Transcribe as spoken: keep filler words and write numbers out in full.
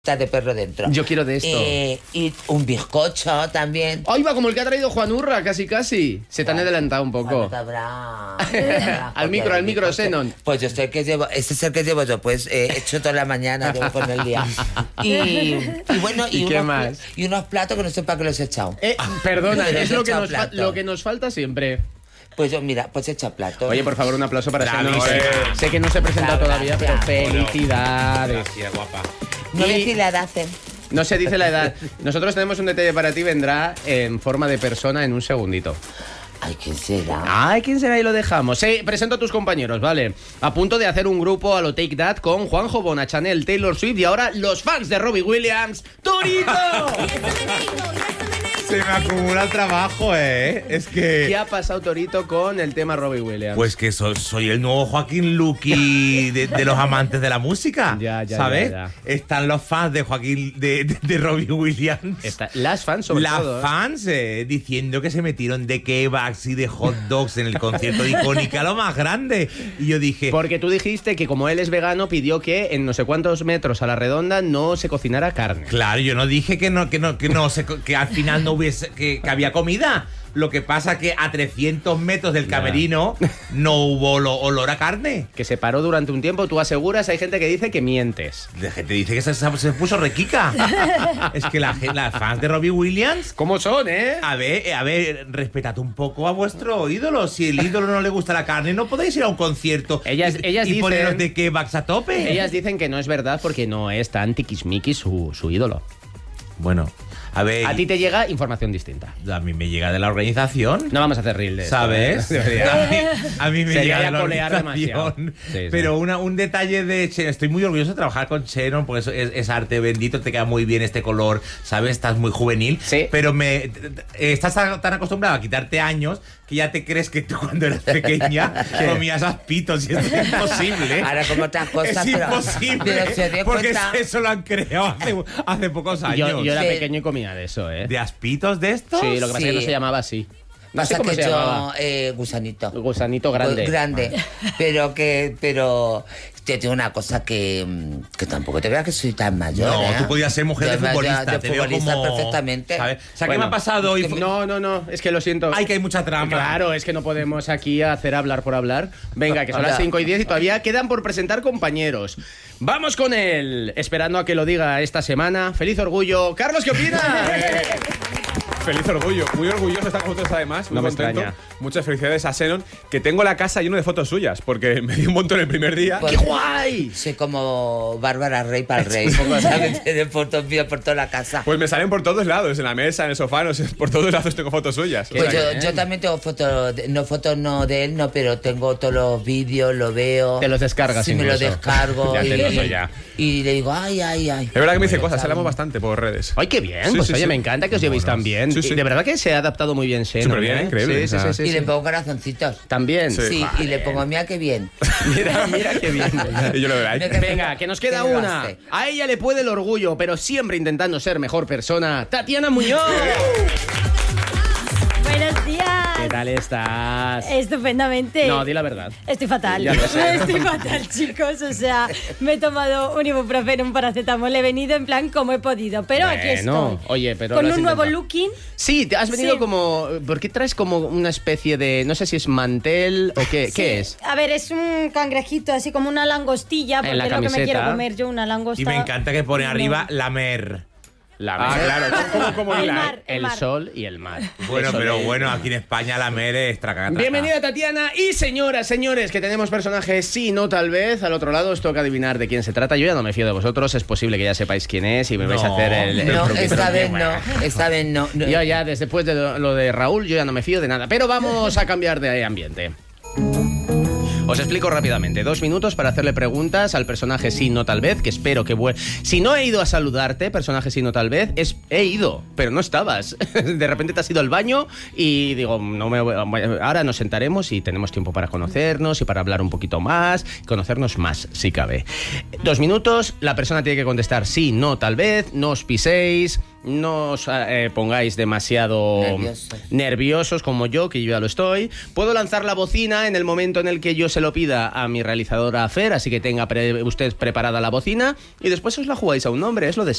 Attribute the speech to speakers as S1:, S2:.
S1: de perro dentro.
S2: Yo quiero de esto.
S1: Eh, y un bizcocho también.
S2: ¡Ay, va! Como el que ha traído Juan Urra, casi, casi. Se te han adelantado un poco.
S1: Habrá,
S2: al micro, al micro, Xenon.
S1: Pues yo sé que llevo, ese es el que llevo yo, pues eh, he hecho toda la mañana, llevo con el día. Y, y bueno, y,
S2: ¿Y
S1: unos,
S2: qué más?
S1: Y unos platos que no sé para qué los he echado.
S2: Eh, perdona,
S1: Pero
S2: es
S1: he
S2: lo que,
S1: echado
S2: nos fa-
S1: plato.
S2: lo que nos falta siempre.
S1: Pues yo, mira, pues he echado platos.
S2: Oye, por favor, un aplauso para Xenon.
S3: Bravo,
S2: Sé,
S3: eh.
S2: sé que no se presenta
S1: Bravo,
S2: todavía, pero
S1: bravo.
S2: felicidades.
S3: Gracias, guapa.
S1: no
S2: y-
S1: sé si la edad hacen.
S2: No se dice la edad. Nosotros tenemos un detalle para ti, vendrá en forma de persona en un segundito.
S1: Ay, ¿quién será?
S2: Ay, ¿quién será? Y lo dejamos. Sí, presento a tus compañeros, ¿vale? A punto de hacer un grupo a lo Take That con Juanjo, Bona, Chanel, Taylor Swift y ahora los fans de Robbie Williams, ¡Torito!
S3: Se me acumula el trabajo, ¿eh? Es
S2: ¿Qué
S3: que...
S2: ha pasado, Torito, con el tema Robbie Williams?
S3: Pues que so- soy el nuevo Joaquín Luqui de, de los amantes de la música.
S2: Ya, ya,
S3: ¿sabes?
S2: ya,
S3: Están los fans de Joaquín, de, de, de Robbie Williams.
S2: Está- las fans, sobre
S3: Las
S2: todo. ¿eh?
S3: fans eh, diciendo que se metieron de kebabs y de hot dogs en el concierto de Icónica, lo más grande. Y yo dije...
S2: Porque tú dijiste que como él es vegano, pidió que en no sé cuántos metros a la redonda no se cocinara carne.
S3: Claro, yo no dije que no, que no, que no, se co- que al final no hubiese, que, que había comida. Lo que pasa que a trescientos metros del
S2: Ya.
S3: camerino no hubo olo- olor a carne.
S2: Que se paró durante un tiempo, tú aseguras, hay gente que dice que mientes.
S3: La gente dice que se, se puso requica. Es que la, gen- las fans de Robbie Williams,
S2: ¿Cómo son, eh?
S3: a ver, eh, a ver, respetad un poco a vuestro ídolo. Si el ídolo no le gusta la carne, no podéis ir a un concierto
S2: Ellas-
S3: y,
S2: ellas
S3: y
S2: dicen-
S3: poneros de kebabs a tope.
S2: Ellas dicen que no es verdad porque no es tan tiquismiquis su, su ídolo.
S3: Bueno, a ver,
S2: A ti te llega información distinta.
S3: a mí me llega de la organización.
S2: No vamos a hacer reel de esto,
S3: ¿Sabes?
S2: ¿eh? Debería.
S3: A mí, a mí me
S2: Sería
S3: llega
S2: ya
S3: la
S2: colear
S3: organización.
S2: demasiado. Sí, sí.
S3: Pero una- un detalle de Xenon, estoy muy orgulloso de trabajar con Xenon porque eso es, es arte bendito, te queda muy bien este color, ¿sabes? Estás muy juvenil.
S2: Sí.
S3: Pero me eh, estás a- tan acostumbrado a quitarte años que ya te crees que tú cuando eras pequeña comías aspitos y esto es imposible.
S1: Ahora como otras cosas,
S3: es
S1: pero-
S3: imposible.
S1: pero se dio
S3: porque
S1: cuenta-
S3: eso lo han creado hace, hace pocos años.
S2: Yo, yo era
S1: Sí.
S2: pequeño y comía de eso, ¿eh?
S3: ¿De aspitos de estos?
S2: Sí, lo que pasa es que no
S1: Sí.
S2: se llamaba así. No sé
S1: Pasa
S2: cómo
S1: que
S2: se
S1: yo,
S2: llamaba.
S1: eh, gusanito.
S2: Gusanito grande.
S1: Pues grande. Pero que, pero te digo una cosa que, mm, que tampoco te veas que soy tan mayor.
S3: No,
S1: ¿eh?
S3: tú podías ser mujer de
S1: Yo,
S3: futbolista.
S1: De,
S3: te
S1: de
S3: veo
S1: futbolista
S3: como,
S1: perfectamente.
S3: ¿sabes? O sea, ¿qué
S2: Bueno,
S3: me ha pasado hoy?
S2: No, no, no, es que lo siento.
S3: Ay, que hay mucha trampa.
S2: Claro, es que no podemos aquí hacer hablar por hablar. Venga, que son las
S1: Habla.
S2: cinco y diez y todavía quedan por presentar compañeros. Vamos con él, esperando a que lo diga esta semana. ¡Feliz orgullo! Carlos, ¿qué opinas?
S4: Feliz orgullo, muy orgulloso de estar con vosotros además, muy
S2: No me
S4: contento.
S2: extraña.
S4: Muchas felicidades a Xenon, que tengo la casa llena de fotos suyas, porque me dio un montón el primer día.
S1: Pues-
S2: ¡Qué guay!
S1: Soy como Bárbara Rey para el rey. ¿Sabes? Tiene fotos mías por toda la casa.
S4: Pues me salen por todos lados, en la mesa, en el sofá, no sé, por todos lados tengo fotos suyas. O
S1: Pues
S4: sea
S1: yo,
S4: que-
S1: yo también tengo fotos, de- no fotos no de él, no, pero tengo todos los vídeos, lo veo.
S2: Te los descargas
S1: Sí, me los
S2: incluso.
S1: descargo.
S2: Ya
S1: y,
S2: te lo sé, ya.
S1: y le digo, ay, ay, ay.
S4: Es verdad que me dice cosas,
S1: ¿sabes?
S4: hablamos bastante por redes.
S2: ¡Ay, qué bien!
S4: Sí,
S2: pues
S4: sí,
S2: oye,
S4: sí.
S2: me encanta que os llevéis tan bien.
S4: Sí, sí.
S2: Y de verdad que se ha adaptado muy bien Xenon,
S4: Súper bien,
S2: ¿eh?
S4: increíble,
S2: Sí,
S4: o
S2: sí,
S4: sea.
S2: sí,
S1: Y
S2: sí,
S1: le
S2: sí.
S1: pongo corazoncitos.
S2: También.
S1: Sí, y le pongo, mira qué bien.
S2: Mira, mira qué bien.
S4: Y yo lo veo ahí.
S1: Mira qué-
S2: Venga, que nos queda
S1: ¿Qué me
S2: una.
S1: hace?
S2: A ella le puede el orgullo, pero siempre intentando ser mejor persona. ¡Tatiana Muñoz!
S5: Buenos días.
S2: ¿Qué tal estás?
S5: Estupendamente.
S2: No, di la verdad.
S5: Estoy fatal.
S2: Ya lo sé.
S5: Estoy fatal, chicos. O sea, me he tomado un ibuprofeno, un paracetamol. He venido en plan como he podido. Pero aquí
S2: Bueno,
S5: estoy.
S2: oye, pero
S5: Con
S2: lo has
S5: un nuevo
S2: intentado.
S5: looking.
S2: Sí, te has venido
S5: Sí.
S2: como... ¿Por qué traes como una especie de... No sé si es mantel o qué,
S5: Sí.
S2: qué es?
S5: A ver, es un cangrejito, así como una langostilla, porque
S2: En la
S5: es lo que me
S2: camiseta.
S5: quiero comer yo, una langosta.
S3: Y me encanta que pone
S5: No.
S3: arriba la mer.
S2: La
S4: Ah,
S2: mer,
S4: claro, como, como
S5: El
S4: hilar.
S5: mar.
S2: el
S5: mar.
S2: sol y el mar.
S3: Bueno,
S2: Eso
S3: pero
S2: de-
S3: bueno, aquí en España la mer es traca, traca.
S2: Bienvenida Tatiana y señoras, señores, que tenemos personajes sí, no, tal vez. Al otro lado os toca adivinar de quién se trata. Yo ya no me fío de vosotros, es posible que ya sepáis quién es y me vais a
S3: No.
S2: hacer el... el
S1: No,
S2: truqui,
S1: esta
S2: truqui.
S1: vez
S2: Bueno.
S1: no, esta vez no. no.
S2: Yo ya, desde después de lo lo de Raúl, yo ya no me fío de nada. Pero vamos a cambiar de ambiente. Os explico rápidamente. Dos minutos para hacerle preguntas al personaje sí, no, tal vez, que espero que vuelva. Si no he ido a saludarte, personaje sí, no, tal vez, es he ido, pero no estabas. De repente te has ido al baño y digo, no me voy- ahora nos sentaremos y tenemos tiempo para conocernos y para hablar un poquito más, conocernos más, si cabe. Dos minutos, la persona tiene que contestar sí, no, tal vez, no os piséis. no os eh, pongáis demasiado
S1: Nerviosos.
S2: nerviosos como yo, que yo ya lo estoy. Puedo lanzar la bocina en el momento en el que yo se lo pida a mi realizadora Fer, así que tenga pre- usted preparada la bocina y después os la jugáis a un nombre, es lo de siempre.